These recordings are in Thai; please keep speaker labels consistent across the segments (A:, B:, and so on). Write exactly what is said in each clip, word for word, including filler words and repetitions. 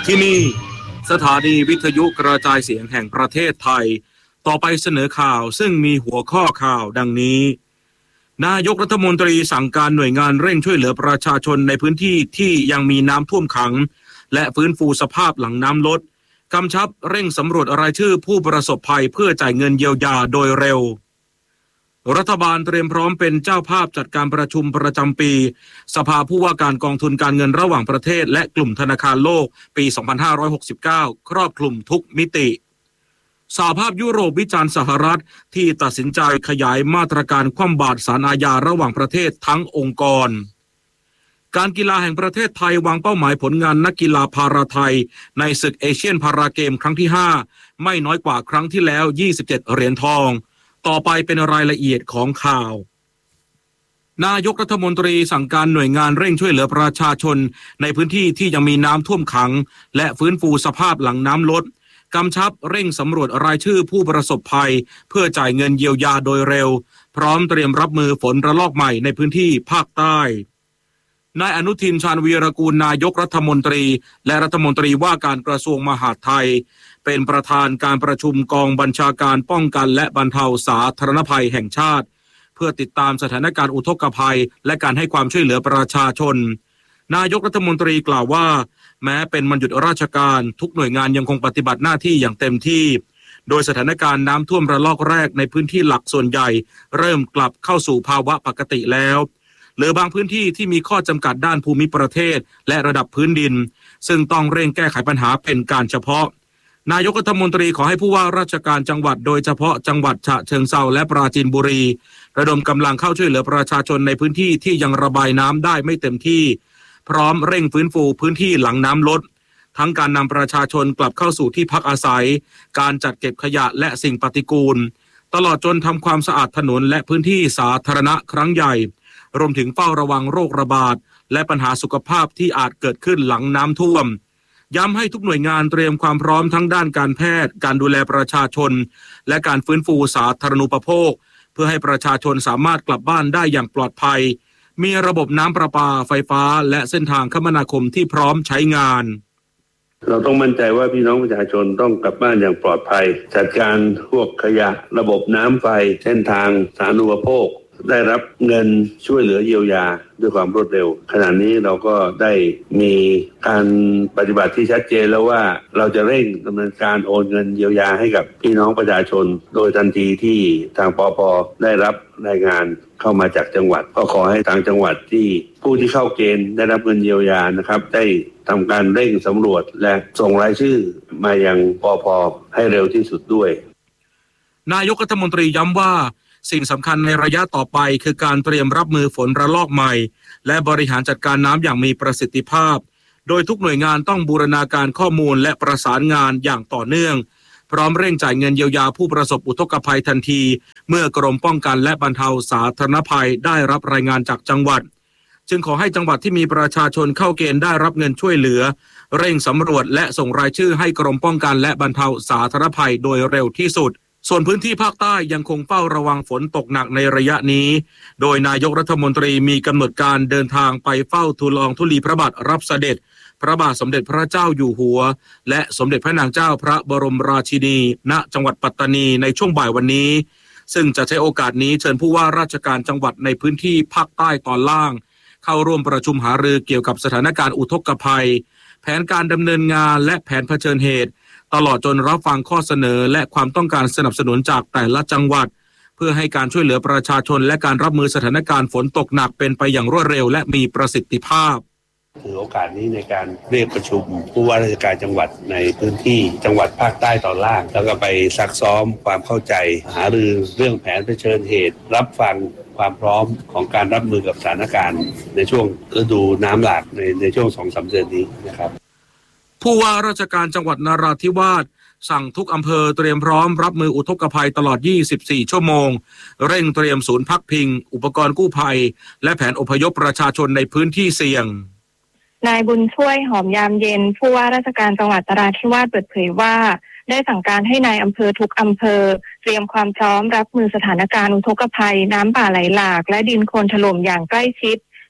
A: ที่นี่สถานีวิทยุกระจายเสียงแห่งประเทศไทยต่อไปเสนอข่าวซึ่งมีหัวข้อข่าวดังนี้นายกรัฐมนตรีสั่งการหน่วยงานเร่งช่วยเหลือประชาชนในพื้นที่ที่ยังมีน้ำท่วมขังและฟื้นฟูสภาพหลังน้ำลดกำชับเร่งสำรวจรายชื่อผู้ประสบภัยเพื่อจ่ายเงินเยียวยาโดยเร็วรัฐบาลเตรียมพร้อมเป็นเจ้าภาพจัดการประชุมประจำปีสภาผู้ว่าการกองทุนการเงินระหว่างประเทศและกลุ่มธนาคารโลกปี สองพันห้าร้อยหกสิบเก้า ครอบคลุมทุกมิติสหภาพยุโรปวิจารณ์สหรัฐที่ตัดสินใจขยายมาตรการคว่ำบาตรศาลอาญาระหว่างประเทศทั้งองค์กรการกีฬาแห่งประเทศไทยวางเป้าหมายผลงานนักกีฬาพาราไทยในศึกเอเชียนพาราเกมครั้งที่ห้าไม่น้อยกว่าครั้งที่แล้วยี่สิบเจ็ดเหรียญทองต่อไปเป็นรายละเอียดของข่าวนายกรัฐมนตรีสั่งการหน่วยงานเร่งช่วยเหลือประชาชนในพื้นที่ที่ยังมีน้ำท่วมขังและฟื้นฟูสภาพหลังน้ำลดกำชับเร่งสำรวจรายชื่อผู้ประสบภัยเพื่อจ่ายเงินเยียวยาโดยเร็วพร้อมเตรียมรับมือฝนระลอกใหม่ในพื้นที่ภาคใต้นายอนุทินชาญวีรกูลนายกรัฐมนตรีและรัฐมนตรีว่าการกระทรวงมหาดไทยเป็นประธานการประชุมกองบัญชาการป้องกันและบรรเทาสาธารณภัยแห่งชาติเพื่อติดตามสถานการณ์อุทกภัยและการให้ความช่วยเหลือประชาชนนายกรัฐมนตรีกล่าวว่าแม้เป็นวันหยุดราชการทุกหน่วยงานยังคงปฏิบัติหน้าที่อย่างเต็มที่โดยสถานการณ์น้ำท่วมระลอกแรกในพื้นที่หลักส่วนใหญ่เริ่มกลับเข้าสู่ภาวะปกติแล้วเหลือบางพื้นที่ที่มีข้อจำกัดด้านภูมิประเทศและระดับพื้นดินซึ่งต้องเร่งแก้ไขปัญหาเป็นการเฉพาะนายกรัฐมนตรีขอให้ผู้ว่าราชการจังหวัดโดยเฉพาะจังหวัดฉะเชิงเทราและปราจีนบุรีระดมกำลังเข้าช่วยเหลือประชาชนในพื้นที่ที่ยังระบายน้ำได้ไม่เต็มที่พร้อมเร่งฟื้นฟูพื้นที่หลังน้ำลดทั้งการนำประชาชนกลับเข้าสู่ที่พักอาศัยการจัดเก็บขยะและสิ่งปฏิกูลตลอดจนทำความสะอาดถนนและพื้นที่สาธารณะครั้งใหญ่รวมถึงเฝ้าระวังโรคระบาดและปัญหาสุขภาพที่อาจเกิดขึ้นหลังน้ำท่วมย้ำให้ทุกหน่วยงานเตรียมความพร้อมทั้งด้านการแพทย์การดูแลประชาชนและการฟื้นฟูสาธารณูปโภคเพื่อให้ประชาชนสามารถกลับบ้านได้อย่างปลอดภัยมีระบบน้ำประปาไฟฟ้าและเส้นทางคมนาคมที่พร้อมใช้งาน
B: เราต้องมั่นใจว่าพี่น้องประชาชนต้องกลับบ้านอย่างปลอดภัยจัดการพวกขยะระบบน้ำไฟเส้นทางสาธารณูปโภคได้รับเงินช่วยเหลือเยียวยาด้วยความรวดเร็วขณะนี้เราก็ได้มีการปฏิบัติที่ชัดเจนแล้วว่าเราจะเร่งดำเนินการโอนเงินเยียวยาให้กับพี่น้องประชาชนโดยทันทีที่ทางปป.ได้รับรายงานเข้ามาจากจังหวัดก็ขอให้ทางจังหวัดที่ผู้ที่เข้าเกณฑ์ได้รับเงินเยียวยานะครับได้ทำการเร่งสำรวจและส่งรายชื่อมายังปป.ให้เร็วที่สุดด้วย
A: นายกรัฐมนตรีย้ำว่าสิ่งสำคัญในระยะต่อไปคือการเตรียมรับมือฝนระลอกใหม่และบริหารจัดการน้ำอย่างมีประสิทธิภาพโดยทุกหน่วยงานต้องบูรณาการข้อมูลและประสานงานอย่างต่อเนื่องพร้อมเร่งจ่ายเงินเยียวยาผู้ประสบอุทกภัยทันทีเมื่อกรมป้องกันและบรรเทาสาธารณภัยได้รับรายงานจากจังหวัดจึงขอให้จังหวัดที่มีประชาชนเข้าเกณฑ์ได้รับเงินช่วยเหลือเร่งสำรวจและส่งรายชื่อให้กรมป้องกันและบรรเทาสาธารณภัยโดยเร็วที่สุดส่วนพื้นที่ภาคใต้ยังคงเฝ้าระวังฝนตกหนักในระยะนี้โดยนายกรัฐมนตรีมีกำหนดการเดินทางไปเฝ้าทูลละอองธุลีพระบาทรับเสด็จพระบาทสมเด็จพระเจ้าอยู่หัวและสมเด็จพระนางเจ้าพระบรมราชินีณจังหวัดปัตตานีในช่วงบ่ายวันนี้ซึ่งจะใช้โอกาสนี้เชิญผู้ว่าราชการจังหวัดในพื้นที่ภาคใต้ตอนล่างเข้าร่วมประชุมหารือเกี่ยวกับสถานการณ์อุทกภัยแผนการดำเนินงานและแผนเผชิญเหตุตลอดจนรับฟังข้อเสนอและความต้องการสนับสนุนจากแต่ละจังหวัดเพื่อให้การช่วยเหลือประชาชนและการรับมือสถานการณ์ฝนตกหนักเป็นไปอย่างรวดเร็วและมีประสิทธิภาพ
B: ถือโอกาสนี้ในการเรียกประชุมผู้ว่าราชการจังหวัดในพื้นที่จังหวัดภาคใต้ตอนล่างแล้วก็ไปซักซ้อมความเข้าใจหารือเรื่องแผนเผชิญเหตุรับฟังความพร้อมของการรับมือกับสถานการณ์ในช่วงฤดูน้ำหลากในในช่วง สองถึงสาม เดือนนี้นะครับ
A: ผู้ว่าราชการจังหวัดนราธิวาสสั่งทุกอำเภอเตรียมพร้อมรับมืออุทกภัยตลอดยี่สิบสี่ชั่วโมงเร่งเตรียมศูนย์พักพิงอุปกรณ์กู้ภัยและแผนอพยพประชาชนในพื้นที่เสี่ยง
C: นายบุญช่วยหอมยามเย็นผู้ว่าราชการจังหวัดนราธิวาสเปิดเผยว่าได้สั่งการให้นายอำเภอทุกอำเภอเตรียมความพร้อมรับมือสถานการณ์อุทกภัยน้ำป่าไหลหลากและดินโคลนถล่มอย่างใกล้ชิด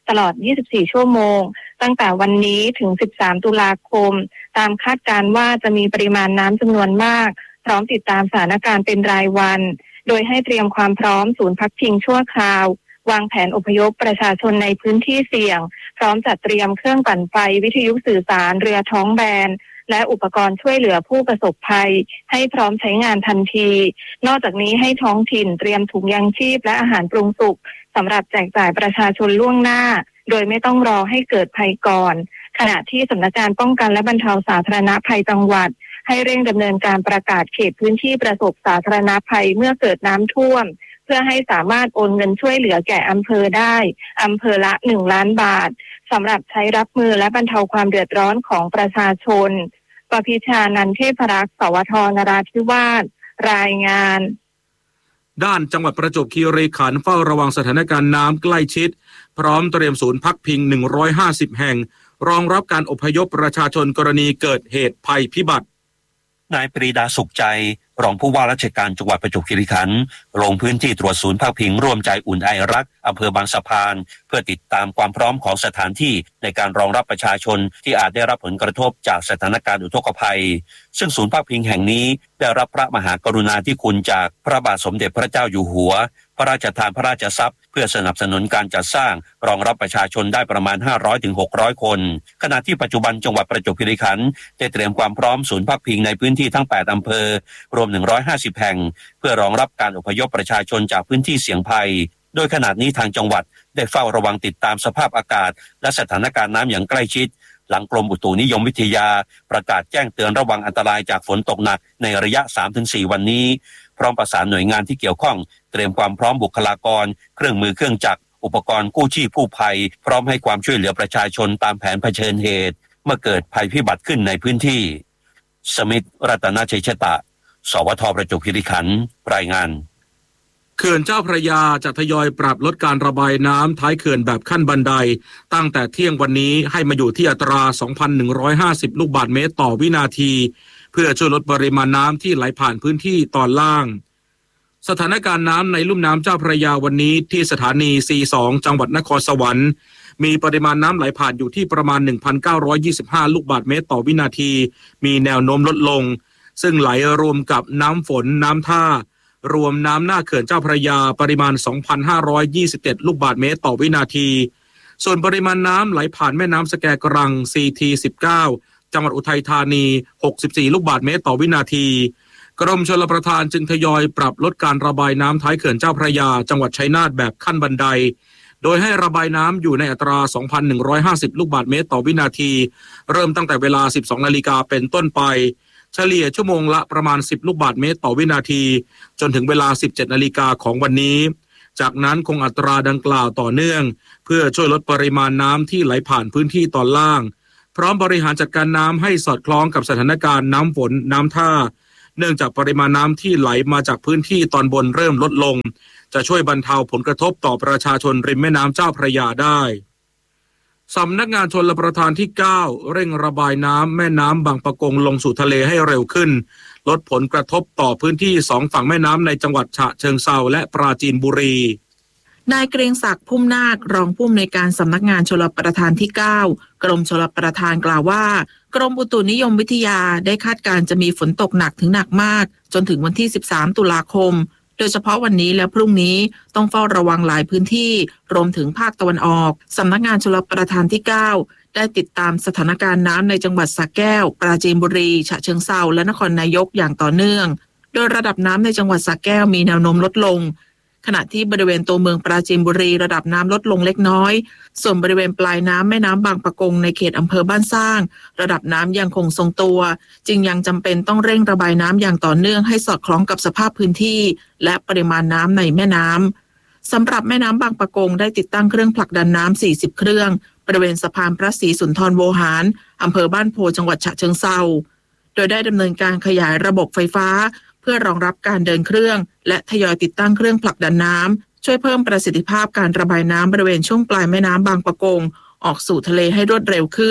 C: ตลอดยี่สิบสี่ชั่วโมงตั้งแต่วันนี้ถึงสิบสามตุลาคมตามคาดการณ์ว่าจะมีปริมาณน้ำจำนวนมากพร้อมติดตามสถานการณ์เป็นรายวันโดยให้เตรียมความพร้อมศูนย์พักพิงชั่วคราววางแผนอพยพประชาชนในพื้นที่เสี่ยงพร้อมจัดเตรียมเครื่องปั่นไฟวิทยุสื่อสารเรือท้องแบนและอุปกรณ์ช่วยเหลือผู้ประสบภัยให้พร้อมใช้งานทันทีนอกจากนี้ให้ท้องถิ่นเตรียมถุงยังชีพและอาหารปรุงสุกสำหรับแจกจ่ายประชาชนล่วงหน้าโดยไม่ต้องรอให้เกิดภัยก่อนขณะที่สำนักงานป้องกันและบรรเทาสาธารณภัยจังหวัดให้เร่งดำเนินการประกาศเขตพื้นที่ประสบสาธารณภัยเมื่อเกิดน้ำท่วมเพื่อให้สามารถโอนเงินช่วยเหลือแก่อำเภอได้อำเภอละหนึ่งล้านบาทสำหรับใช้รับมือและบรรเทาความเดือดร้อนของประชาชนปพิชานันท์เทพรักษ์สวทนราธิวาสรายงาน
A: ด้านจังหวัดประจวบคีรีขันธ์เฝ้าระวังสถานการณ์น้ำใกล้ชิดพร้อมเตรียมศูนย์พักพิงหนึ่งร้อยห้าสิบแห่งรองรับการอพยพประชาชนกรณีเกิดเหตุภัยพิบัติ
D: นายปรีดาสุขใจรองผู้ว่าราชการจังหวัดประจวบคีรีขันธ์ลงพื้นที่ตรวจศูนย์พักพิงร่วมใจอุ่นไอรักอำเภอบางสะพานเพื่อติดตามความพร้อมของสถานที่ในการรองรับประชาชนที่อาจได้รับผลกระทบจากสถานการณ์อุทกภัยซึ่งศูนย์พักพิงแห่งนี้ได้รับพระมหากรุณาธิคุณจากพระบาทสมเด็จพระเจ้าอยู่หัวพระราชทานพระราชทรัพย์เพื่อสนับสนุนการจัดสร้างรองรับประชาชนได้ประมาณ ห้าร้อยถึงหกร้อย คนขณะที่ปัจจุบันจังหวัดประจวบคีรีขันธ์ได้เตรียมความพร้อมศูนย์พักพิงในพื้นที่ทั้งแปดอำเภอรวมหนึ่งร้อยห้าสิบแห่งเพื่อรองรับการอพยพประชาชนจากพื้นที่เสี่ยงภัยโดยขณะนี้ทางจังหวัดได้เฝ้าระวังติดตามสภาพอากาศและสถานการณ์น้ำอย่างใกล้ชิดหลังกรมอุตุนิยมวิทยาประกาศแจ้งเตือนระวังอันตรายจากฝนตกหนักในระยะ สามถึงสี่ วันนี้พร้อมประสานหน่วยงานที่เกี่ยวข้องเตรียมความพร้อมบุคลากรเครื่องมือเครื่องจักรอุปกรณ์กู้ชีพกู้ภัยพร้อมให้ความช่วยเหลือประชาชนตามแผนเผชิญเหตุเมื่อเกิดภัยพิบัติขึ้นในพื้นที่สมิทธิ์รัตนชัยชตะสวทประจวบคีรีขันธ์รายงาน
A: เขื่อนเจ้าพระยาจะทยอยปรับลดการระบายน้ำท้ายเขื่อนแบบขั้นบันไดตั้งแต่เที่ยงวันนี้ให้มาอยู่ที่อัตรา สองพันหนึ่งร้อยห้าสิบ ลูกบาศก์เมตรต่อวินาทีเพื่อช่วยลดปริมาณน้ำที่ไหลผ่านพื้นที่ตอนล่างสถานการณ์น้ำในลุ่มน้ำเจ้าพระยาวันนี้ที่สถานี ซี สอง จังหวัดนครสวรรค์มีปริมาณน้ำไหลผ่านอยู่ที่ประมาณ หนึ่งพันเก้าร้อยยี่สิบห้า ลูกบาศก์เมตรต่อวินาทีมีแนวโน้มลดลงซึ่งไหลรวมกับน้ำฝนน้ำท่ารวมน้ำหน้าเขื่อนเจ้าพระยาปริมาณ สองพันห้าร้อยยี่สิบเจ็ด ลูกบาศก์เมตรต่อวินาทีส่วนปริมาณน้ำไหลผ่านแม่น้ำสแกกรัง ซี ที สิบเก้า จังหวัดอุทัยธานีหกสิบสี่ลูกบาศก์เมตรต่อวินาทีกรมชลประทานจึงทยอยปรับลดการระบายน้ำท้ายเขื่อนเจ้าพระยาจังหวัดชัยนาทแบบขั้นบันไดโดยให้ระบายน้ำอยู่ในอัตรา สองพันหนึ่งร้อยห้าสิบ ลูกบาศก์เมตรต่อวินาทีเริ่มตั้งแต่เวลา สิบสองนาฬิกาเป็นต้นไปเฉลี่ยชั่วโมงละประมาณสิบลูกบาศก์เมตรต่อวินาทีจนถึงเวลา สิบเจ็ดนาฬิกาของวันนี้จากนั้นคงอัตราดังกล่าวต่อเนื่องเพื่อช่วยลดปริมาณน้ำที่ไหลผ่านพื้นที่ตอนล่างพร้อมบริหารจัดการน้ำให้สอดคล้องกับสถานการณ์น้ำฝนน้ำท่าเนื่องจากปริมาณน้ำที่ไหลมาจากพื้นที่ตอนบนเริ่มลดลงจะช่วยบรรเทาผลกระทบต่อประชาชนริมแม่น้ำเจ้าพระยาได้สำนักงานชลประทานที่เก้าเร่งระบายน้ำแม่น้ำบางปะกงลงสู่ทะเลให้เร็วขึ้นลดผลกระทบต่อพื้นที่สองฝั่งแม่น้ำในจังหวัดฉะเชิงเทราและปราจีนบุรี
E: นายเกรียงศักดิ์พุ่มนาครองผู้อำนวยการสำนักงานชลประทานที่เก้ากรมชลประทานกล่าวว่ากรมอุตุนิยมวิทยาได้คาดการณ์จะมีฝนตกหนักถึงหนักมากจนถึงวันที่สิบสามตุลาคมโดยเฉพาะวันนี้และพรุ่งนี้ต้องเฝ้าระวังหลายพื้นที่รวมถึงภาคตะวันออกสำนักงานชลประทานที่เก้าได้ติดตามสถานการณ์น้ำในจังหวัดสระแก้วปราจีนบุรีฉะเชิงเทราและนครนายกอย่างต่อเนื่องโดยระดับน้ำในจังหวัดสระแก้วมีแนวโน้มลดลงขณะที่บริเวณตัวเมืองปราจีนบุรีระดับน้ำลดลงเล็กน้อยส่วนบริเวณปลายน้ำแม่น้ำบางปะกงในเขตอำเภอบ้านสร้างระดับน้ำยังคงทรงตัวจึงยังจำเป็นต้องเร่งระบายน้ำอย่างต่อเนื่องให้สอดคล้องกับสภาพพื้นที่และปริมาณน้ำในแม่น้ำสำหรับแม่น้ำบางปะกงได้ติดตั้งเครื่องผลักดันน้ำสี่สิบเครื่องบริเวณสะพานพระศรีสุนทรโวหารอำเภอบ้านโพจังหวัดฉะเชิงเทราโดยได้ดำเนินการขยายระบบไฟฟ้าเพื่อรองรับการเดินเครื่องและทยอยติดตั้งเครื่องผลักดันน้ำช่วยเพิ่มประสิทธิภาพการระบายน้ำบริเวณช่วงปลายแม่น้ำบางปะกงออกสู่ทะเลให้รวดเร็วขึ้น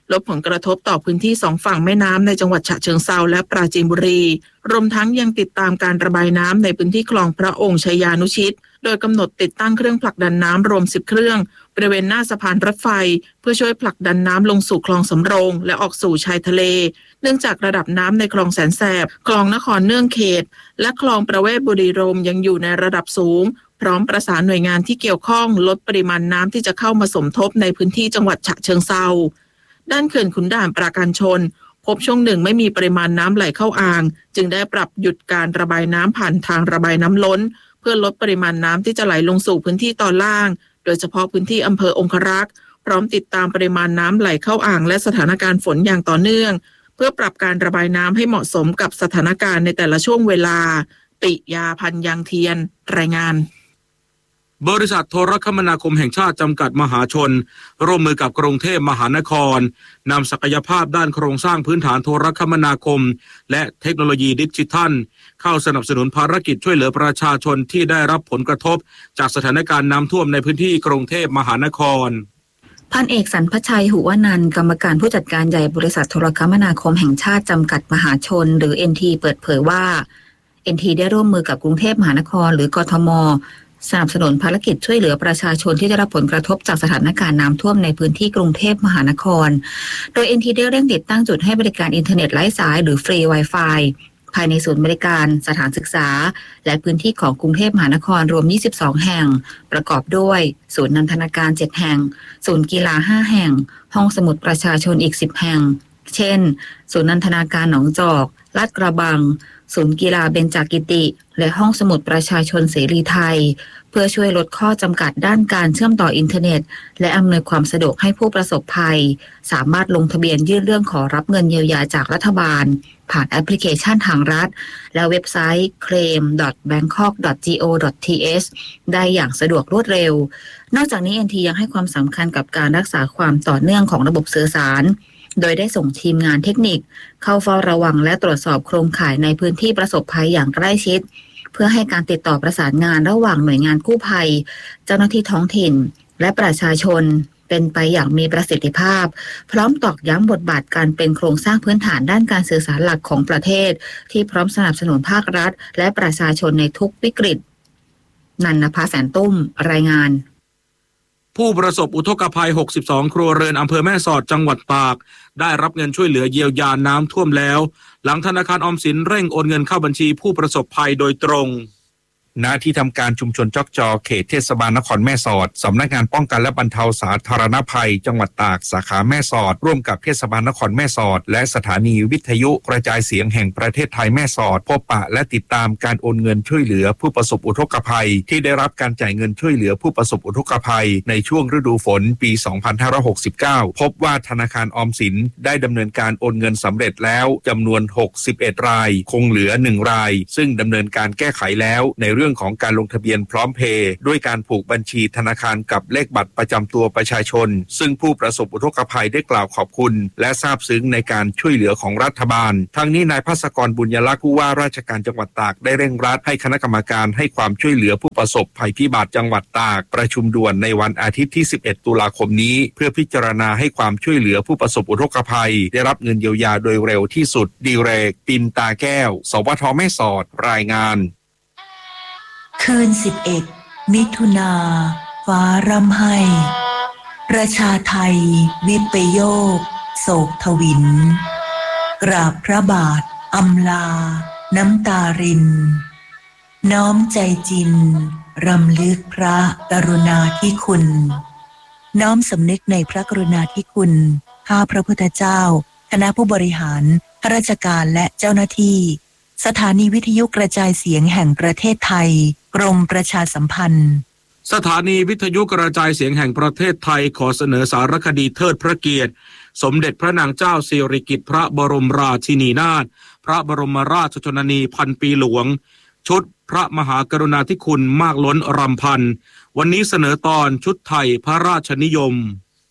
E: ลดผลกระทบต่อพื้นที่สองฝั่งแม่น้ำในจังหวัดฉะเชิงเทราและปราจีนบุรีรวมทั้งยังติดตามการระบายน้ำในพื้นที่คลองพระองค์ชัยยานุชิตโดยกำหนดติดตั้งเครื่องผลักดันน้ำรวมสิบเครื่องบริเวณหน้าสะพานรถไฟเพื่อช่วยผลักดันน้ำลงสู่คลองสำโรงและออกสู่ชายทะเลเนื่องจากระดับน้ำในคลองแสนแสบคลองนครเนื่องเขตและคลองประเวศบุรีรมย์ยังอยู่ในระดับสูงพร้อมประสานหน่วยงานที่เกี่ยวข้องลดปริมาณน้ำที่จะเข้ามาสมทบในพื้นที่จังหวัดฉะเชิงเทราด้านเขื่อนขุนด่านปราการชนพบช่วงหนึ่งไม่มีปริมาณน้ำไหลเข้าอ่างจึงได้ปรับหยุดการระบายน้ำผ่านทางระบายน้ำล้นเพื่อลดปริมาณน้ำที่จะไหลลงสู่พื้นที่ตอนล่างโดยเฉพาะพื้นที่อำเภอองครักษ์พร้อมติดตามปริมาณน้ำไหลเข้าอ่างและสถานการณ์ฝนอย่างต่อเนื่องเพื่อปรับการระบายน้ำให้เหมาะสมกับสถานการณ์ในแต่ละช่วงเวลาปิยาพันธ์ยังเทียนรายงาน
A: บริษัทโทรคมนาคมแห่งชาติจำกัดมหาชนร่วมมือกับกรุงเทพมหานครนำศักยภาพด้านโครงสร้างพื้นฐานโทรคมนาคมและเทคโนโลยีดิจิทัลเข้าสนับสนุนภารกิจช่วยเหลือประชาชนที่ได้รับผลกระทบจากสถานการณ์น้ำท่วมในพื้นที่กรุงเทพมหานคร
F: พันเอกสรรพชัย หุวนันท์กรรมการผู้จัดการใหญ่บริษัทโทรคมนาคมแห่งชาติจำกัดมหาชนหรือ เอ็น ที เปิดเผยว่า เอ็น ที ได้ร่วมมือกับกรุงเทพมหานครหรือกทมสนับสนุนภารกิจช่วยเหลือประชาชนที่ได้รับผลกระทบจากสถานการณ์น้ำท่วมในพื้นที่กรุงเทพมหานครโดย เอ็น ที ได้เร่งติดตั้งจุดให้บริการอินเทอร์เน็ตไร้สายหรือฟรี Wi-Fi ภายในศูนย์บริการสถานศึกษาและพื้นที่ของกรุงเทพมหานครรวมยี่สิบสองแห่งประกอบด้วยศูนย์นันทนาการเจ็ดแห่งศูนย์กีฬาห้าแห่งห้องสมุดประชาชนอีกสิบแห่งเช่นศูนย์นันทนาการหนองจอกลาดกระบังศูนย์กีฬาเบญจกิติและห้องสมุดประชาชนเสรีไทยเพื่อช่วยลดข้อจำกัดด้านการเชื่อมต่ออินเทอร์เน็ตและอำนวยความสะดวกให้ผู้ประสบภัยสามารถลงทะเบียนยื่นเรื่องขอรับเงินเยียวยาจากรัฐบาลผ่านแอปพลิเคชันทางรัฐและเว็บไซต์ เคลม ดอท แบงคอก ดอท จี โอ ดอท ที เอช ได้อย่างสะดวกรวดเร็วนอกจากนี้ เอ็น ที ยังให้ความสำคัญกับการรักษาความต่อเนื่องของระบบสื่อสารโดยได้ส่งทีมงานเทคนิคเข้าเฝ้าระวังและตรวจสอบโครงข่ายในพื้นที่ประสบภัยอย่างใกล้ชิดเพื่อให้การติดต่อประสานงานระหว่างหน่วยงานกู้ภัยเจ้าหน้าที่ท้องถิ่นและประชาชนเป็นไปอย่างมีประสิทธิภาพพร้อมตอกย้ำบทบาทการเป็นโครงสร้างพื้นฐานด้านการสื่อสารหลักของประเทศที่พร้อมสนับสนุนภาครัฐและประชาชนในทุกวิกฤตนันนภาแสนตุ้มรายงาน
A: ผู้ประสบอุทกภัยหกสิบสองครัวเรือนอำเภอแม่สอดจังหวัดตากได้รับเงินช่วยเหลือเยียวยาน้ำท่วมแล้วหลังธนาคารออมสินเร่งโอนเงินเข้าบัญชีผู้ประสบภัยโดยตรงณที่ทำการชุมชนจอกจอเขตเทศบาลนครแม่สอดสำนักงานป้องกันและบรรเทาสาธารณภัยจังหวัดตากสาขาแม่สอดร่วมกับเทศบาลนครแม่สอดและสถานีวิทยุกระจายเสียงแห่งประเทศไทยแม่สอดพบปะและติดตามการโอนเงินช่วยเหลือผู้ประสบอุทกภัยที่ได้รับการจ่ายเงินช่วยเหลือผู้ประสบอุทกภัยในช่วงฤดูฝนปีสองพันห้าร้อยหกสิบเก้าพบว่าธนาคารออมสินได้ดำเนินการโอนเงินสำเร็จแล้วจำนวนหกสิบเอ็ดรายคงเหลือหนึ่งรายซึ่งดำเนินการแก้ไขแล้วในเรื่องของการลงทะเบียนพร้อมเพย์ด้วยการผูกบัญชีธนาคารกับเลขบัตรประจำตัวประชาชนซึ่งผู้ประสบอุทกภัยได้กล่าวขอบคุณและซาบซึ้งในการช่วยเหลือของรัฐบาลทั้งนี้นายภาสกรบุญยลักษณ์ผู้ว่าราชการจังหวัดตากได้เร่งรัดให้คณะกรรมการให้ความช่วยเหลือผู้ประสบภัยพิบัติจังหวัดตากประชุมด่วนในวันอาทิตย์ที่สิบเอ็ดตุลาคมนี้เพื่อพิจารณาให้ความช่วยเหลือผู้ประสบอุทกภัยได้รับเงินเยียวยาโดยเร็วที่สุดดีเรกปินตาแก้วสวทแม่สอดรายงาน
G: คืนสิบเอ็ดมิถุนาฟ้าร่ำไห้ประชาไทยวิปโยคโศกทวินกราบพระบาทอำลาน้ำตารินน้อมใจจินรำลึกพระกรุณาธิคุณน้อมสำนึกในพระกรุณาธิคุณข้าพระพุทธเจ้าคณะผู้บริหารข้าราชการและเจ้าหน้าที่สถานีวิทยุกระจายเสียงแห่งประเทศไทยกรมประชาสัมพันธ์
A: สถานีวิทยุกระจายเสียงแห่งประเทศไทยขอเสนอสารคดีเทิดพระเกียรติสมเด็จพระนางเจ้าสิริกิติ์พระบรมราชินีนาถพระบรมราชชนนีพันปีหลวงชุดพระมหากรุณาธิคุณมากล้นรำพันวันนี้เสนอตอนชุดไทยพระราชนิยม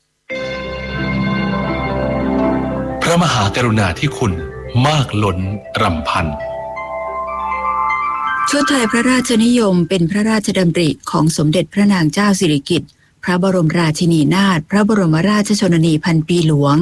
H: พระมหากรุณาธิคุณมากล้นรำพัน
I: ชุดไทยพระราชนิยมเป็นพระราชดำริของสมเด็จพระนางเจ้าสิริกิติ์พระบรมราชินีนาถพระบรมราชชนนีพันปีหลวง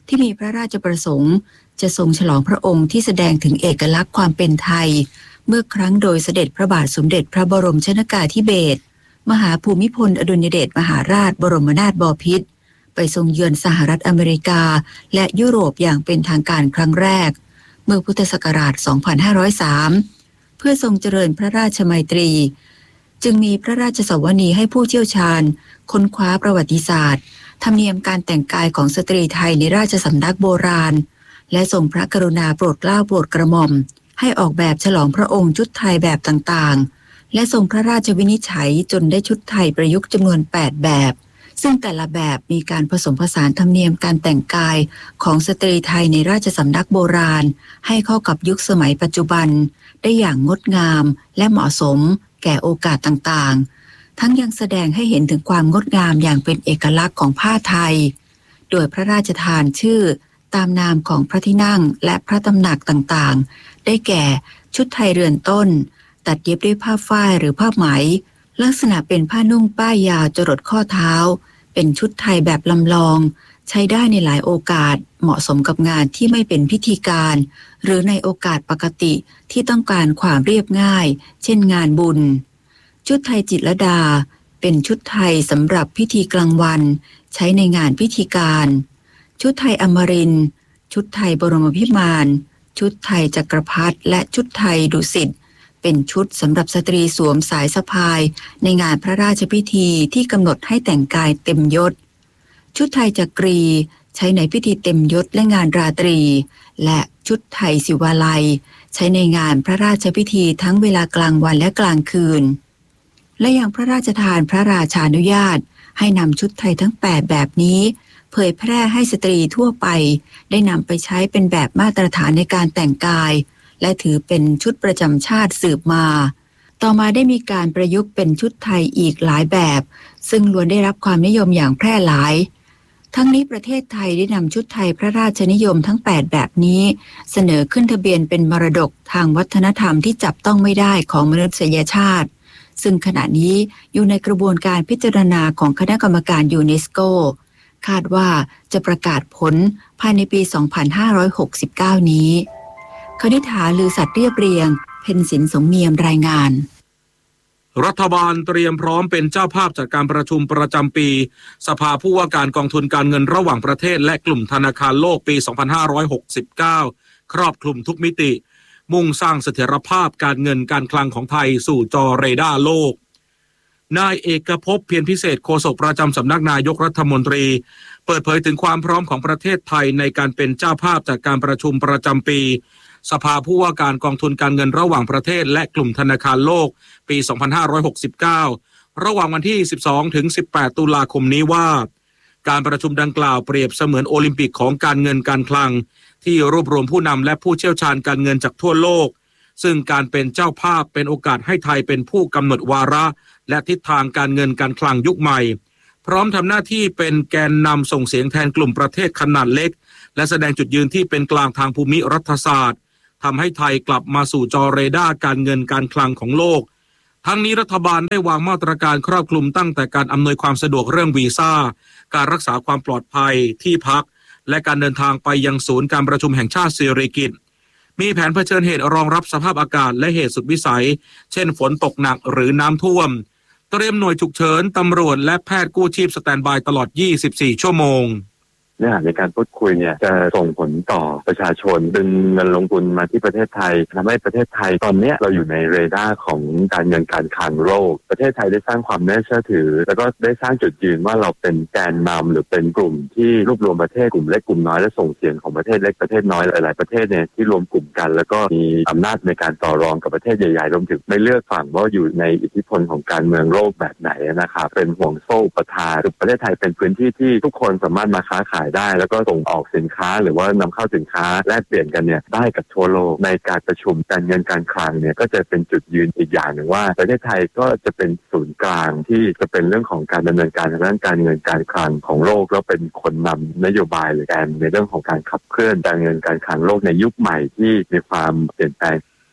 I: ที่มีพระราชประสงค์จะทรงฉลองพระองค์ที่แสดงถึงเอกลักษณ์ความเป็นไทยเมื่อครั้งโดยเสด็จพระบาทสมเด็จพระบรมชนกาธิเบศรมหาภูมิพลอดุลยเดชมหาราชบรมนาถบพิตรไปทรงเยือนสหรัฐอเมริกาและยุโรปอย่างเป็นทางการครั้งแรกเมื่อพุทธศักราช สองพันห้าร้อยสาม เพื่อทรงเจริญพระราชมัยตรีจึงมีพระราชสวนีให้ผู้เชี่ยวชาญค้นคว้าประวัติศาสตร์ธรรมเนียมการแต่งกายของสตรีไทยในราชสำนักโบราณและทรงพระกรุณาโปรดเกล้าโปรดกระหม่อมให้ออกแบบฉลองพระองค์ชุดไทยแบบต่างๆและทรงพระราชวินิจฉัยจนได้ชุดไทยประยุกต์จำนวนแปดแบบซึ่งแต่ละแบบมีการผสมผสานธรรมเนียมการแต่งกายของสตรีไทยในราชสำนักโบราณให้เข้ากับยุคสมัยปัจจุบันได้อย่างงดงามและเหมาะสมแก่โอกาสต่างๆทั้งยังแสดงให้เห็นถึงความงดงามอย่างเป็นเอกลักษณ์ของผ้าไทยโดยพระราชทานชื่อตามนามของพระที่นั่งและพระตำหนักต่างๆได้แก่ชุดไทยเรือนต้นตัดเย็บด้วยผ้าฝ้ายหรือผ้าไหมลักษณะเป็นผ้านุ่งป้ายยาวจรดข้อเท้าเป็นชุดไทยแบบลำลองใช้ได้ในหลายโอกาสเหมาะสมกับงานที่ไม่เป็นพิธีการหรือในโอกาสปกติที่ต้องการความเรียบง่ายเช่นงานบุญชุดไทยจิตรลดาเป็นชุดไทยสำหรับพิธีกลางวันใช้ในงานพิธีการชุดไทยอมรินทร์ชุดไทยบรมพิมานชุดไทยจักรพรรดิและชุดไทยดุสิตเป็นชุดสำหรับสตรีสวมสายสะพายในงานพระราชพิธีที่กำหนดให้แต่งกายเต็มยศชุดไทยจักรีใช้ในพิธีเต็มยศและงานราตรีและชุดไทยศิวาลัยใช้ในงานพระราชพิธีทั้งเวลากลางวันและกลางคืนและยังพระราชทานพระราชานุญาตให้นำชุดไทยทั้งแปดแบบนี้เผยแพร่ให้สตรีทั่วไปได้นำไปใช้เป็นแบบมาตรฐานในการแต่งกายและถือเป็นชุดประจำชาติสืบมาต่อมาได้มีการประยุกต์เป็นชุดไทยอีกหลายแบบซึ่งล้วนได้รับความนิยมอย่างแพร่หลายทั้งนี้ประเทศไทยได้นำชุดไทยพระราชนิยมทั้งแปดแบบนี้เสนอขึ้นทะเบียนเป็นมรดกทางวัฒนธรรมที่จับต้องไม่ได้ของมนุษยชาติซึ่งขณะนี้อยู่ในกระบวนการพิจารณาของคณะกรรมการยูเนสโกคาดว่าจะประกาศผลภายในปี สองพันห้าร้อยหกสิบเก้า นี้คณิษฐาลือสัตย์เรียบเรียงเพ็ญศิลป์สมเนียมรายงาน
A: รัฐบาลเตรียมพร้อมเป็นเจ้าภาพจัดการประชุมประจำปีสภาผู้ว่าการกองทุนการเงินระหว่างประเทศและกลุ่มธนาคารโลกปี สองพันห้าร้อยหกสิบเก้า ครอบคลุมทุกมิติมุ่งสร้างเสถียรภาพการเงินการคลังของไทยสู่จอเรดาร์โลกนายเอกภพเพียรพิเศษโฆษกประจำสำนักนายกรัฐมนตรีเปิดเผยถึงความพร้อมของประเทศไทยในการเป็นเจ้าภาพจัดการประชุมประจำปีสภาผู้ว่าการกองทุนการเงินระหว่างประเทศและกลุ่มธนาคารโลกปี สองพันห้าร้อยหกสิบเก้า ระหว่างวันที่ สิบสองถึงสิบแปด ตุลาคมนี้ว่าการประชุมดังกล่าวเปรียบเสมือนโอลิมปิกของการเงินการคลังที่รวบรวมผู้นำและผู้เชี่ยวชาญการเงินจากทั่วโลกซึ่งการเป็นเจ้าภาพเป็นโอกาสให้ไทยเป็นผู้กำหนดวาระและทิศทางการเงินการคลังยุคใหม่พร้อมทำหน้าที่เป็นแกนนำส่งเสียงแทนกลุ่มประเทศขนาดเล็กและแสดงจุดยืนที่เป็นกลางทางภูมิรัฐศาสตร์ทำให้ไทยกลับมาสู่จอเรดาร์การเงินการคลังของโลกทั้งนี้รัฐบาลได้วางมาตรการครอบคลุมตั้งแต่การอำนวยความสะดวกเรื่องวีซ่าการรักษาความปลอดภัยที่พักและการเดินทางไปยังศูนย์การประชุมแห่งชาติสิริกิติ์มีแผนเผชิญเหตุรองรับสภาพอากาศและเหตุสุดวิสัยเช่นฝนตกหนักหรือน้ำท่วมเตรียมหน่วยฉุกเฉินตำรวจและแพทย์กู้ชีพสแตนด์บายตลอดยี่สิบสี่ชั่วโมง
J: เนื้อหาในการพูดคุยเนี่ยจะส่งผลต่อประชาชนดึงเงินลงทุนมาที่ประเทศไทยทำให้ประเทศไทยตอนนี้เราอยู่ในเรดาร์ของการเงินการคลังโลกประเทศไทยได้สร้างความน่าเชื่อถือแล้วก็ได้สร้างจุดยืนว่าเราเป็นแกนนำหรือเป็นกลุ่มที่รวบรวมประเทศกลุ่มเล็กกลุ่มน้อยและส่งเสียงของประเทศเล็กประเทศน้อยหลายๆประเทศเนี่ยที่รวมกลุ่มกันแล้วก็มีอำนาจในการต่อรองกับประเทศใหญ่ๆรวมถึงไม่เลือกฝั่งว่าอยู่ในอิทธิพลของการเมืองโลกแบบไหนนะครับเป็นห่วงโซ่อุปทานประเทศไทยเป็นพื้นที่ที่ทุกคนสามารถมาค้าขายได้แล้วก็ส่งออกสินค้าหรือว่านำเข้าสินค้าแลกเปลี่ยนกันเนี่ยได้กับทั่วโลกในการประชุมการเงินการคลังเนี่ยก็จะเป็นจุดยืนอีกอย่างหนึ่งว่าประเทศไทยก็จะเป็นศูนย์กลางที่จะเป็นเรื่องของการดำเนินการทางด้านการเงินการคลังของโลกแล้วเป็นคนนำนโยบายหรือการในเรื่องของการขับเคลื่อนการเงินการคลังโลกในยุคใหม่ที่มีความเปลี่ยนแปลง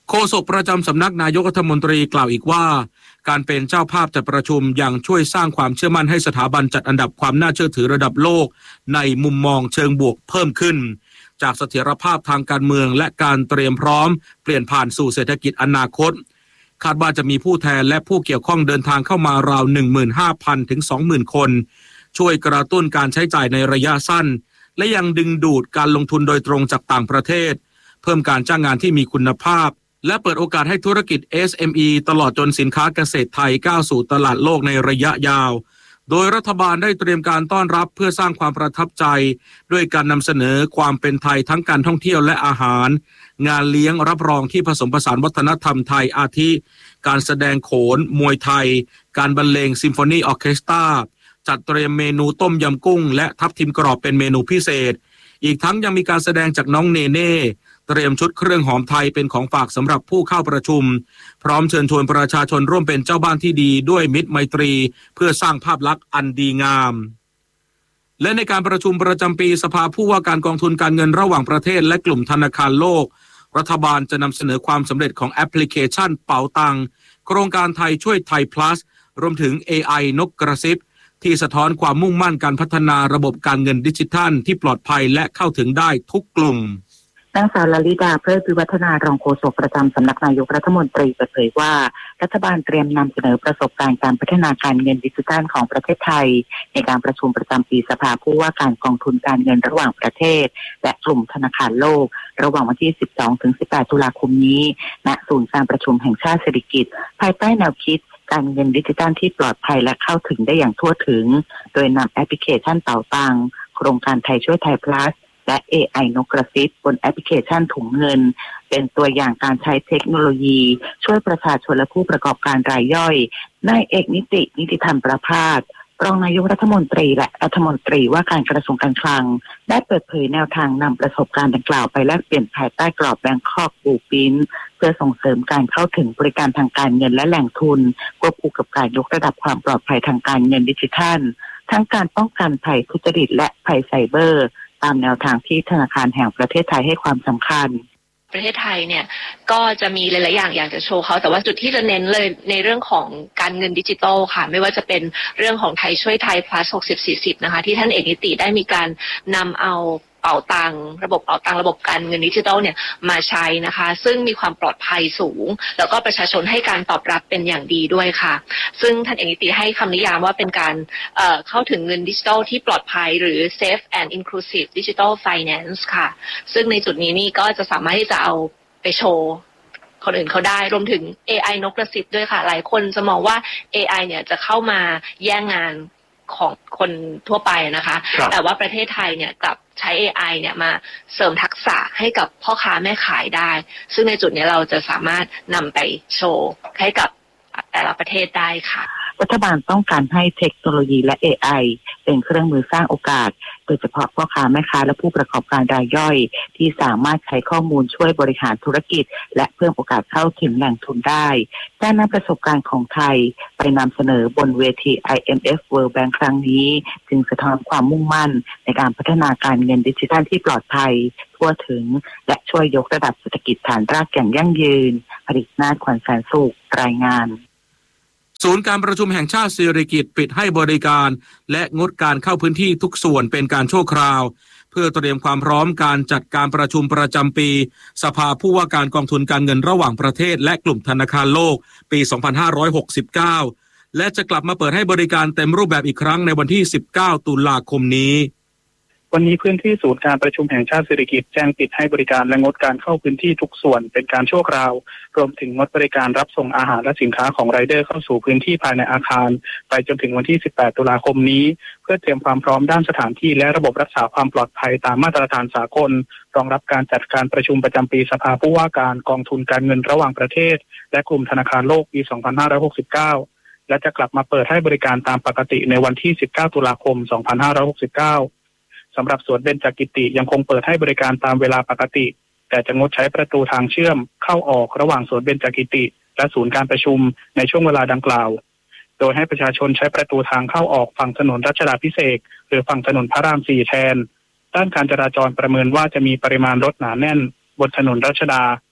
A: โฆษกประจำสำนักนายกรัฐมนตรีกล่าวอีกว่าการเป็นเจ้าภาพจัดประชุมยังช่วยสร้างความเชื่อมั่นให้สถาบันจัดอันดับความน่าเชื่อถือระดับโลกในมุมมองเชิงบวกเพิ่มขึ้นจากเสถียรภาพทางการเมืองและการเตรียมพร้อมเปลี่ยนผ่านสู่เศรษฐกิจอนาคตคาดว่าจะมีผู้แทนและผู้เกี่ยวข้องเดินทางเข้ามาราว หนึ่งหมื่นห้าพัน ถึง สองหมื่น คนช่วยกระตุ้นการใช้จ่ายในระยะสั้นและยังดึงดูดการลงทุนโดยตรงจากต่างประเทศเพิ่มการจ้างงานที่มีคุณภาพและเปิดโอกาสให้ธุรกิจ เอส เอ็ม อี ตลอดจนสินค้าเกษตรไทยก้าวสู่ตลาดโลกในระยะยาวโดยรัฐบาลได้เตรียมการต้อนรับเพื่อสร้างความประทับใจด้วยการนำเสนอความเป็นไทยทั้งการท่องเที่ยวและอาหารงานเลี้ยงรับรองที่ผสมผสานวัฒนธรรมไทยอาทิการแสดงโขนมวยไทยการบรรเลงซิมโฟนีออร์เคสตราจัดเตรียมเมนูต้มยำกุ้งและทับทิมกรอบเป็นเมนูพิเศษอีกทั้งยังมีการแสดงจากน้องเนเน่เตรียมชุดเครื่องหอมไทยเป็นของฝากสำหรับผู้เข้าประชุมพร้อมเชิญชวนประชาชนร่วมเป็นเจ้าบ้านที่ดีด้วยมิตรไมตรีเพื่อสร้างภาพลักษณ์อันดีงามและในการประชุมประจำปีสภาผู้ว่าการกองทุนการเงินระหว่างประเทศและกลุ่มธนาคารโลกรัฐบาลจะนำเสนอความสำเร็จของแอปพลิเคชันเป๋าตังโครงการไทยช่วยไทย plus รวมถึง เอ ไอ นกกระซิบที่สะท้อนความมุ่งมั่นการพัฒนาระบบการเงินดิจิทัลที่ปลอดภัยและเข้าถึงได้ทุกกลุ่ม
K: นางสาวลลิดาเพลิดวิวัฒนารองโฆษกประจำสำนักนายกรัฐมนตรีเปิดเผยว่ารัฐบาลเตรียมนำเสนอประสบการณ์การพัฒนาการเงินดิจิทัลของประเทศไทยในการประชุมประจำปีสภาผู้ว่าการกองทุนการเงินระหว่างประเทศและกลุ่มธนาคารโลกระหว่างวันที่ สิบสองถึงสิบแปด ตุลาคมนี้ณศูนย์การประชุมแห่งชาติเศรษฐกิจภายใต้แนวคิดการเงินดิจิทัลที่ปลอดภัยและเข้าถึงได้อย่างทั่วถึงโดยนำแอปพลิเคชันเป๋าตังโครงการไทยช่วยไทย plusและ เอ ไอ นกกระซิบบนแอปพลิเคชันถุงเงินเป็นตัวอย่างการใช้เทคโนโลยีช่วยประชาชนและผู้ประกอบการรายย่อยนายเอกนิตินิติธรรมประภาสรองนายกรัฐมนตรีและรัฐมนตรีว่าการกระทรวงการคลังได้เปิดเผยแนวทางนำประสบการณ์ดังกล่าวไปแลกเปลี่ยนภายใต้กรอบแบงคอกบลูพรินท์เพื่อส่งเสริมการเข้าถึงบริการทางการเงินและแหล่งทุนควบคู่กับการยกระดับความปลอดภัยทางการเงินดิจิทัลทั้งการป้องกันภัยทุจริตและภัยไซเบอร์ตามแนวทางที่ธนาคารแห่งประเทศไทยให้ความสำคัญ
L: ประเทศไทยเนี่ยก็จะมีหลายๆอย่างอยากจะโชว์เขาแต่ว่าจุดที่จะเน้นเลยในเรื่องของการเงินดิจิทัลค่ะไม่ว่าจะเป็นเรื่องของไทยช่วยไทย plus หกสิบ สี่สิบนะคะที่ท่านเอกนิติได้มีการนำเอาเป๋าตังระบบเป๋าตังระบบการเงินดิจิทัลเนี่ยมาใช้นะคะซึ่งมีความปลอดภัยสูงแล้วก็ประชาชนให้การตอบรับเป็นอย่างดีด้วยค่ะซึ่งท่านเอกนิติให้คำนิยามว่าเป็นการเอ่อเข้าถึงเงินดิจิทัลที่ปลอดภัยหรือ safe and inclusive digital finance ค่ะซึ่งในจุดนี้นี่ก็จะสามารถที่จะเอาไปโชว์คนอื่นเขาได้รวมถึง เอ ไอ นกกระซิบด้วยค่ะหลายคนจะมองว่า เอ ไอ เนี่ยจะเข้ามาแย่งงานของคนทั่วไปนะคะแต่ว่าประเทศไทยเนี่ยกลับใช้ เอ ไอ เนี่ยมาเสริมทักษะให้กับพ่อค้าแม่ขายได้ซึ่งในจุดนี้เราจะสามารถนำไปโชว์ให้กับแต่ละประเทศได้ค่ะ
K: รัฐบาลต้องการให้เทคโนโลยีและ เอ ไอ เป็นเครื่องมือสร้างโอกาสโดยเฉพาะพ่อค้าแม่ค้าและผู้ประกอบการรายย่อยที่สามารถใช้ข้อมูลช่วยบริหารธุรกิจและเพิ่มโอกาสเข้าถึงแหล่งทุนได้การนำประสบการณ์ของไทยไปนำเสนอบนเวที ไอ เอ็ม เอฟ World Bank ครั้งนี้จึงสะท้อนความมุ่งมั่นในการพัฒนาการเงินดิจิทัลที่ปลอดภัยทั่วถึงและช่วยยกระดับเศรษฐกิจฐานรากอย่างยั่งยืนผลิตนาถขวัญแสนสุขรายงาน
A: ศูนย์การประชุมแห่งชาติสิริกิติ์ปิดให้บริการและงดการเข้าพื้นที่ทุกส่วนเป็นการชั่วคราวเพื่อเตรียมความพร้อมการจัดการประชุมประจำปีสภาผู้ว่าการกองทุนการเงินระหว่างประเทศและกลุ่มธนาคารโลกปี สองพันห้าร้อยหกสิบเก้า และจะกลับมาเปิดให้บริการเต็มรูปแบบอีกครั้งในวันที่ สิบเก้า ตุลาคมนี้
M: วันนี้พื้นที่ศูนย์การประชุมแห่งชาติสิริกิติ์แจ้งปิดให้บริการและงดการเข้าพื้นที่ทุกส่วนเป็นการชั่วคราวรวมถึงงดบริการรับส่งอาหารและสินค้าของไรเดอร์เข้าสู่พื้นที่ภายในอาคารไปจนถึงวันที่ สิบแปด ตุลาคมนี้เพื่อเตรียมความพร้อมด้านสถานที่และระบบรักษาความปลอดภัยตามมาตรฐานสากลรองรับการจัดการประชุมประจำปีสภาผู้ว่าการกองทุนการเงินระหว่างประเทศและกลุ่มธนาคารโลกปี สองพันห้าร้อยหกสิบเก้า และจะกลับมาเปิดให้บริการตามปกติในวันที่ สิบเก้า ตุลาคม สองพันห้าร้อยหกสิบเก้าสำหรับสวนเบญจกิติยังคงเปิดให้บริการตามเวลาปกติแต่จะงดใช้ประตูทางเชื่อมเข้าออกระหว่างสวนเบญจกิติและศูนย์การประชุมในช่วงเวลาดังกล่าวโดยให้ประชาชนใช้ประตูทางเข้าออกฝั่งถนนรัชดาภิเษกหรือฝั่งถนนพระรามสี่แทนด้านการจราจรประเมินว่าจะมีปริมาณรถหนาแน่นบนถนนรัชดา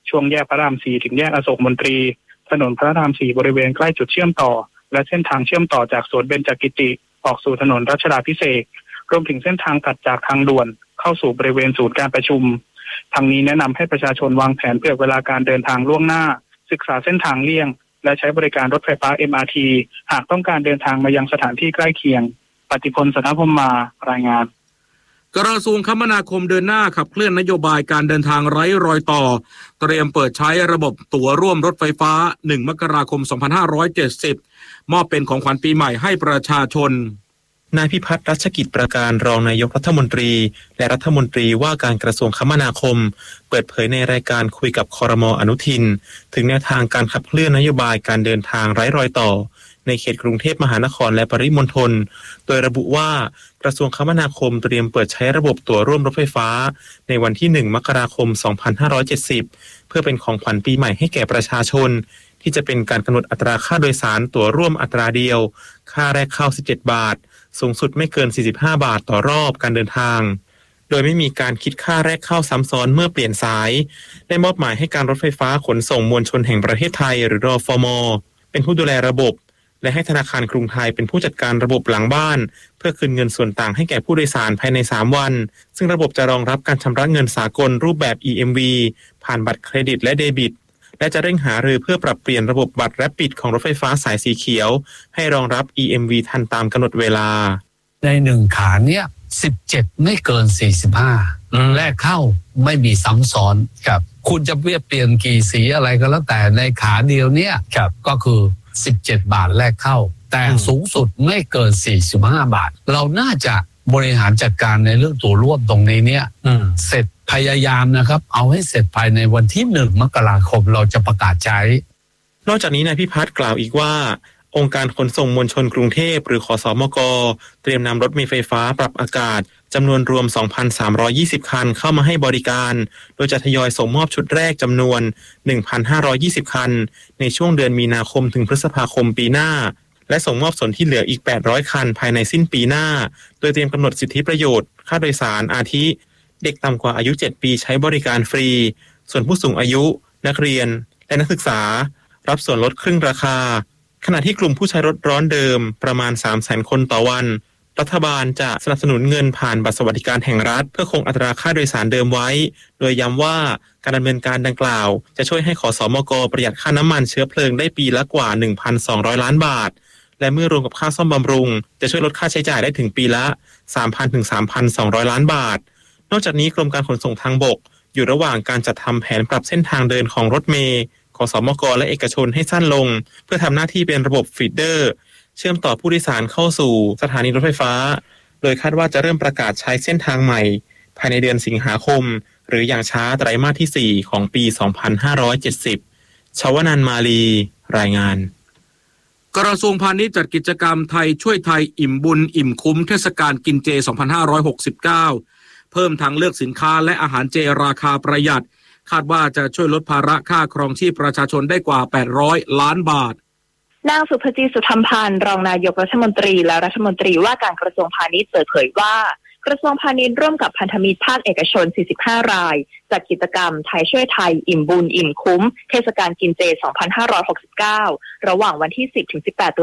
M: ช่วงแยกพระรามสี่ถึงแยกอโศกมนตรีถนนพระรามสี่บริเวณใกล้จุดเชื่อมต่อและเส้นทางเชื่อมต่อจากสวนเบญจกิติออกสู่ถนนรัชดาภิเษกรวมถึงเส้นทางตัดจากทางด่วนเข้าสู่บริเวณศูนย์การประชุมทางนี้แนะนำให้ประชาชนวางแผนเผื่อเวลาการเดินทางล่วงหน้าศึกษาเส้นทางเลี่ยงและใช้บริการรถไฟฟ้า เอ็ม อาร์ ที หากต้องการเดินทางมายังสถานที่ใกล้เคียงปฏิพล สัทธพรหมารายงาน
A: กระทรวงคมนาคมเดินหน้าขับเคลื่อนนโยบายการเดินทางไร้รอยต่อเตรียมเปิดใช้ระบบตั๋วร่วมรถไฟฟ้าหนึ่งมกราคมสองพันห้าร้อยเจ็ดสิบมอบเป็นของขวัญปีใหม่ให้ประชาชนนายพิพัฒน์รัชกิจประการรองนายกรัฐมนตรีและรัฐมนตรีว่าการกระทรวงคมนาคมเปิดเผยในรายการคุยกับครม.อนุทินถึงแนวทางการขับเคลื่อนนโยบายการเดินทางไร้รอยต่อในเขตกรุงเทพมหานครและปริมณฑลโดยระบุว่ากระทรวงคมนาคมเตรียมเปิดใช้ระบบตั๋วร่วมรถไฟฟ้าในวันที่หนึ่งมกราคมสองพันห้าร้อยเจ็ดสิบเพื่อเป็นของขวัญปีใหม่ให้แก่ประชาชนที่จะเป็นการกำหนดอัตราค่าโดยสารตั๋วร่วมอัตราเดียวค่าแรกเข้าสิบเจ็ดบาทสูงสุดไม่เกินสี่สิบห้าบาทต่อรอบการเดินทางโดยไม่มีการคิดค่าแรกเข้าซ้ำซ้อนเมื่อเปลี่ยนสายได้มอบหมายให้การรถไฟฟ้าขนส่งมวลชนแห่งประเทศไทยหรือรฟม.เป็นผู้ดูแลระบบและให้ธนาคารกรุงไทยเป็นผู้จัดการระบบหลังบ้านเพื่อคืนเงินส่วนต่างให้แก่ผู้โดยสารภายในสามวันซึ่งระบบจะรองรับการชำระเงินสากลรูปแบบ อี เอ็ม วี ผ่านบัตรเครดิตและเดบิตและจะเร่งหารือเพื่อปรับเปลี่ยนระบบบัตรแรปปิดของรถไฟฟ้าสายสีเขียวให้รองรับ อี เอ็ม วี ทันตามกำหนดเวลา
N: ในหนึ่งขาเนี้ยสิบเจ็ดไม่เกินสี่สิบห้าแรกเข้าไม่มีซ้ำซ้อนครับคุณจะเปลี่ยนเปลี่ยนกี่สีอะไรก็แล้วแต่ในขาเดียวเนี้ยครับก็คือสิบเจ็ดบาทแรกเข้าแต่สูงสุดไม่เกินสี่สิบห้าบาทเราน่าจะบริหารจัดการในเรื่องตั๋วร่วมตรงนี้เนี่ยเสร็จพยายามนะครับเอาให้เสร็จภายในวันที่หนึ่งมกราคมเราจะประกาศใช้
A: นอกจากนี้นายพิพัฒน์กล่าวอีกว่าองค์การขนส่งมวลชนกรุงเทพหรือขสมกเตรียมนำรถเมล์ไฟฟ้าปรับอากาศจำนวนรวม สองพันสามร้อยยี่สิบ คันเข้ามาให้บริการโดยจะทยอยส่งมอบชุดแรกจำนวน หนึ่งพันห้าร้อยยี่สิบ คันในช่วงเดือนมีนาคมถึงพฤษภาคมปีหน้าและส่งมอบส่วนที่เหลืออีกแปดร้อยคันภายในสิ้นปีหน้าโดยเตรียมกำหนดสิทธิประโยชน์ค่าโดยสารอาทิเด็กต่ำกว่าอายุเจ็ดปีใช้บริการฟรีส่วนผู้สูงอายุนักเรียนและนักศึกษารับส่วนลดครึ่งราคาขณะที่กลุ่มผู้ใช้รถร้อนเดิมประมาณ สามแสน คนต่อวันรัฐบาลจะสนับสนุนเงินผ่านบัตรสวัสดิการแห่งรัฐเพื่อคงอัตราค่าโดยสารเดิมไว้โดยย้ำว่าการดำเนินการดังกล่าวจะช่วยให้ขสมกประหยัดค่าน้ำมันเชื้อเพลิงได้ปีละกว่า หนึ่งพันสองร้อย ล้านบาทและเมื่อรวมกับค่าซ่อมบำรุงจะช่วยลดค่าใช้จ่ายได้ถึงปีละ สามพัน ถึง สามพันสองร้อย ล้านบาทนอกจากนี้กรมการขนส่งทางบกอยู่ระหว่างการจัดทำแผนปรับเส้นทางเดินของรถเมล์ขสมกและเอกชนให้สั้นลงเพื่อทำหน้าที่เป็นระบบฟีดเดอร์เชื่อมต่อผู้โดยสารเข้าสู่สถานีรถไฟฟ้าโดยคาดว่าจะเริ่มประกาศใช้เส้นทางใหม่ภายในเดือนสิงหาคมหรืออย่างช้าไตรมาสที่สี่ของปีสองพันห้าร้อยเจ็ดสิบชวนันท์มาลีรายงานกระทรวงพาณิชย์จัดกิจกรรมไทยช่วยไทยอิ่มบุญอิ่มคุ้มเทศกาลกินเจสองพันห้าร้อยหกสิบเก้าเพิ่มทางเลือกสินค้าและอาหารเจราคาประหยัดคาดว่าจะช่วยลดภาระค่าครองชีพประชาชนได้กว่าแปดร้อยล้านบาท
C: นางสุภจีสุธรรมพันธ์รองนายกรัฐมนตรีและรัฐมนตรีว่าการกระทรวงพาณิชย์เปิดเผยว่ากระทรวงพาณิชย์ร่วมกับพันธมิตรภาคเอกชนสี่สิบห้ารายจัดกิจกรรมไทยช่วยไทยอิ่มบุญอิ่มคุ้มเทศกาลกินเจสองพันห้าร้อยหกสิบเก้าระหว่างวันที่สิบถึงสิบแปด